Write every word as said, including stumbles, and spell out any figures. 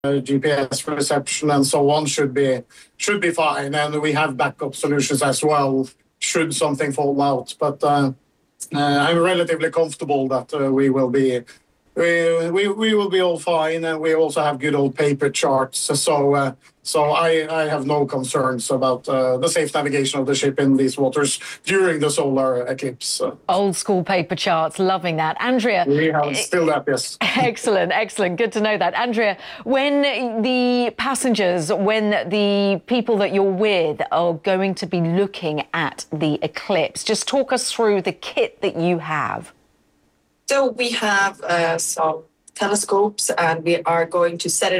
uh, G P S reception and so on should be should be fine, and we have backup solutions as well should something fall out. But uh, uh, I'm relatively comfortable that uh, we will be we, we we will be all fine, and we also have good old paper charts. So uh, so I I have no concerns about uh, the safe navigation of the ship in these waters during the solar eclipse. Old school paper charts, loving that. Andrea. We have still that, yes. Excellent, excellent. Good to know that. Andrea, when the passengers, when the people that you're with are going to be looking at the eclipse, just talk us through the kit that you have. So we have uh, some telescopes, and we are going to set it